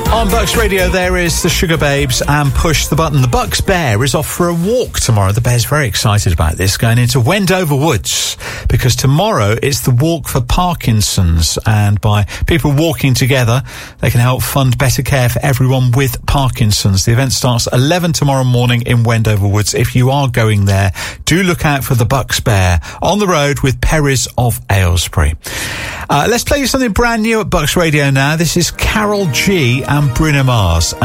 On Bucks Radio, there is the Sugar Babes and Push the Button. The Bucks Bear is off for a walk tomorrow. The Bear's very excited about this, going into Wendover Woods, because tomorrow it's the Walk for Parkinson's, and by people walking together, they can help fund better care for everyone with Parkinson's. The event starts at 11 tomorrow morning in Wendover Woods. If you are going there, do look out for the Bucks Bear on the road with Perry's of Aylesbury. Let's play you something brand new at Bucks Radio now. This is Carol G and Bruno Mars.